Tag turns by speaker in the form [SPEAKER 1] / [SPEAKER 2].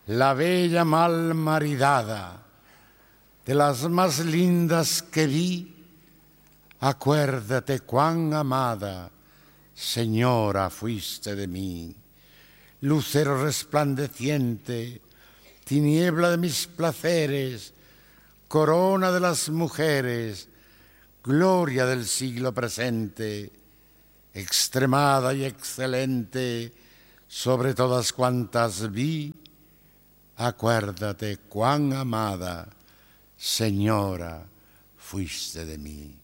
[SPEAKER 1] la bella mal maridada, de las más lindas que vi, acuérdate cuán amada, señora, fuiste de mí. Lucero resplandeciente, tiniebla de mis placeres, corona de las mujeres, gloria del siglo presente, extremada y excelente sobre todas cuantas vi, acuérdate cuán amada, señora, fuiste de mí.